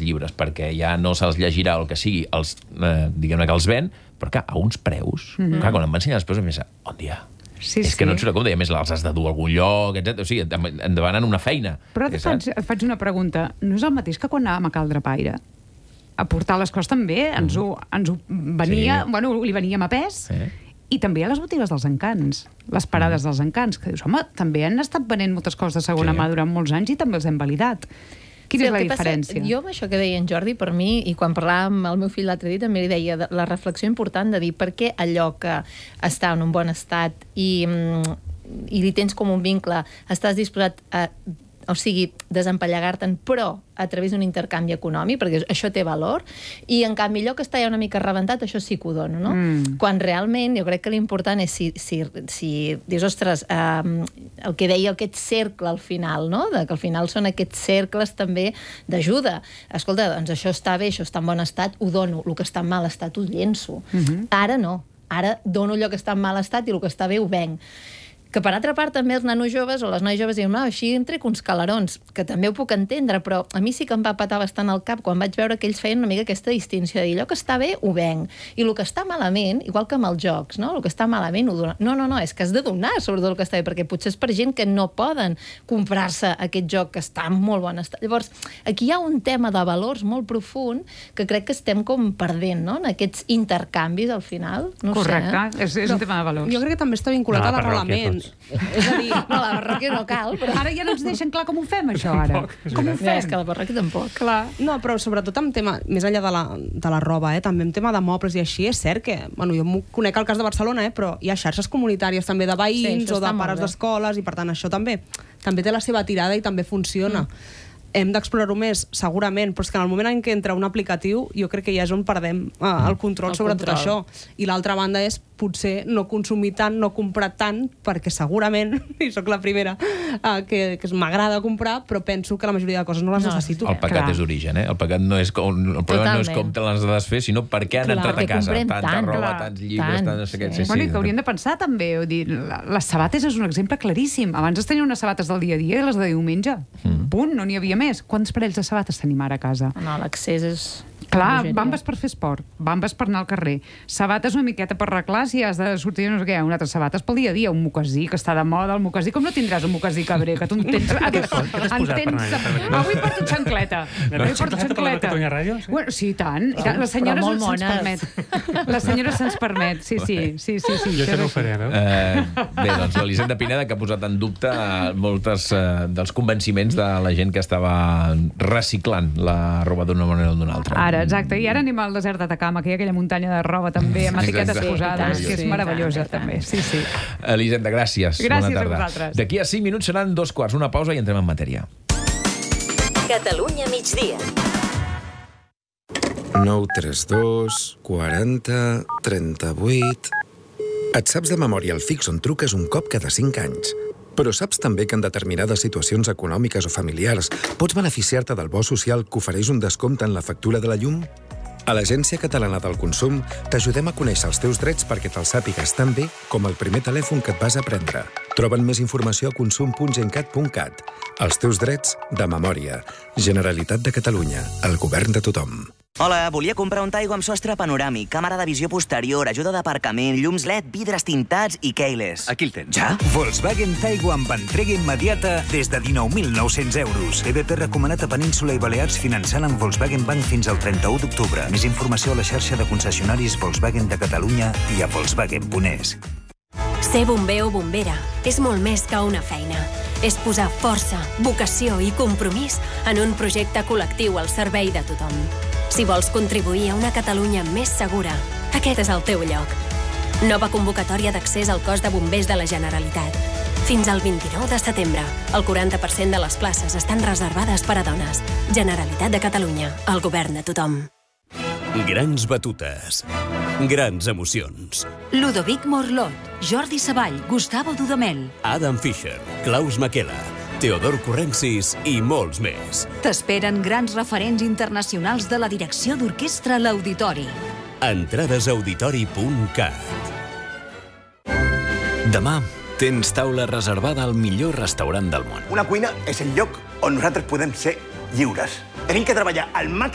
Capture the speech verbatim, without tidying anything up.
llibres, perquè ja no se'ls llegirà el que sigui, els, eh, diguem-ne que els ven, però clar, a uns preus. Mm-hmm. Clar, quan em va ensenyar els preus, em va dir, on dia? Sí, és sí. que no et surt a compte, i a més els has de dur a algun lloc, etcètera. O sigui, et demanen una feina. Però et faig, et faig una pregunta. No és el mateix que quan anàvem a Cal Drapaire? A portar les coses també, ens ho, ens ho venia, sí. bueno, li veníem a pes, sí. I també a les botigues dels Encants, les parades mm. dels Encants, que dius, home, també han estat venent moltes coses de segona sí. mà durant molts anys i també els hem validat. Quina sí, és la diferència? Passa, jo amb això que deia en Jordi, per mi, i quan parlàvem amb el meu fill l'altre dia, també li deia la reflexió important de dir per què allò que està en un bon estat i, i li tens com un vincle, estàs disposat a, o sigui, desempallegar-te'n, però a través d'un intercanvi econòmic, perquè això té valor, i en canvi allò que està ja una mica rebentat, això sí que ho dono, no? Mm. Quan realment jo crec que l'important és si, si, si dius, ostres, eh, el que deia aquest cercle al final, no? De que al final són aquests cercles també d'ajuda. Escolta, doncs això està bé, això està en bon estat, ho dono. El que està en mal estat ho llenço. Mm-hmm. Ara no. Ara dono allò que està en mal estat i el que està bé ho venc. Que per altra part també els nanos joves o les noies joves diuen, no, així em trec uns calarons, que també ho puc entendre, però a mi sí que em va patar bastant al cap quan vaig veure que ells feien una mica aquesta distinció de dir, allò que està bé ho venc, i el que està malament, igual que amb els jocs, no? El que està malament ho dono. No, no, no, és que has de donar sobretot el que està bé, perquè potser és per gent que no poden comprar-se aquest joc que està en molt bon estat. Llavors, aquí hi ha un tema de valors molt profund que crec que estem com perdent, no? En aquests intercanvis al final. No Correcte, sé, eh? és, és no. un tema de valors. Jo crec que també està vinculat no, a l'arrelament. És a dir, no, la parròquia no cal, però... Ara ja no ens deixen clar com ho fem, això, ara. Com ho fem? Ja, és que la parròquia tampoc. Clar. No, però sobretot en tema, més enllà de la, de la roba, eh, també en tema de mobles i així, és cert que, bueno, jo m'ho conec al cas de Barcelona, eh, però hi ha xarxes comunitàries també de veïns sí, o de pares d'escoles, i per tant això també també té la seva tirada i també funciona. Mm. Hem d'explorar-ho més, segurament, però és que en el moment en què entra un aplicatiu, jo crec que ja és on perdem eh, el control el sobre control. Tot això. I l'altra banda és potser no consumir tant, no comprar tant, perquè segurament, i sóc la primera eh, que, que m'agrada comprar, però penso que la majoria de coses no les no, necessito. El pecat Clar. És origen, eh? El pecat no és com, el problema Totalment. No és com te les has de fer, sinó per què han Clar, entrat a casa. Tanta tant, roba, clar, tants llibres, tant, tant, no sé què. Sí. Sí, bueno, sí. I que hauríem de pensar també, vull dir, les sabates és un exemple claríssim. Abans es tenien unes sabates del dia a dia i les de diumenge. Mm. Punt, no n'hi havia més. Quants parells de sabates tenim ara a casa? No, l'accés és... Clar, bambes per fer esport, bambes per anar al carrer, sabates una miqueta per arreglar si has de sortir, no sé què, una altra sabates pel dia a dia, un mocasí que està de moda, el mocasí, com no tindràs un mocasí cabré, que tu entens... entens... Avui porto xancleta. Avui porto xancleta. Bueno, sí, tant. La senyora se'ns permet. La senyora se'ns permet, sí, sí. sí, sí, sí jo això no ho faré, veus? Eh, bé, doncs l'Elisenda Pineda, que ha posat en dubte moltes eh, dels convenciments de la gent que estava reciclant la roba d'una manera o d'una altra. Ara, exacte. I ara anem al desert d'Atacama, que hi ha aquella muntanya de roba també, amb etiquetes Exacte. posades, Sí, que és sí, meravellosa, també. Sí, sí. Elisenda, gràcies. Gràcies Bona a tarda. vosaltres. D'aquí a cinc minuts seran dos quarts, una pausa i entrem en matèria. Catalunya migdia. nou tres dos, quaranta, trenta-vuit... Et saps de memòria el fix on truques un cop cada cinc anys. Però saps també que en determinades situacions econòmiques o familiars pots beneficiar-te del bo social que ofereix un descompte en la factura de la llum? A l'Agència Catalana del Consum t'ajudem a conèixer els teus drets perquè te'ls sàpigues tan bé com el primer telèfon que et vas a prendre. Troba'n més informació a consum punt gencat punt cat. Els teus drets de memòria. Generalitat de Catalunya. El govern de tothom. Hola, volia comprar un Taigo amb sostre panoràmic, càmera de visió posterior, ajuda d'aparcament, llums L E D, vidres tintats i keyless. Aquí el tens. Ja? Volkswagen Taigo amb entrega immediata des de dinou mil nou-cents euros. E B P recomanat a Península i Balears finançant amb Volkswagen Bank fins al trenta-u d'octubre. Més informació a la xarxa de concessionaris Volkswagen de Catalunya i a Volkswagen punt es. Ser bomber o bombera és molt més que una feina. És posar força, vocació i compromís en un projecte col·lectiu al servei de tothom. Si vols contribuir a una Catalunya més segura, aquest és el teu lloc. Nova convocatòria d'accés al cos de bombers de la Generalitat. Fins al vint-i-nou de setembre, el quaranta per cent de les places estan reservades per a dones. Generalitat de Catalunya, el govern de tothom. Grans batutes. Grans emocions. Ludovic Morlot, Jordi Savall, Gustavo Dudamel, Adam Fischer, Klaus Makela, Teodor Corrensis i molts més. T'esperen grans referents internacionals de la direcció d'orquestra a l'Auditori. Entrades a auditori punt cat. Demà tens taula reservada al millor restaurant del món. Una cuina és el lloc on nosaltres podem ser lliures. Tenim que treballar al màxim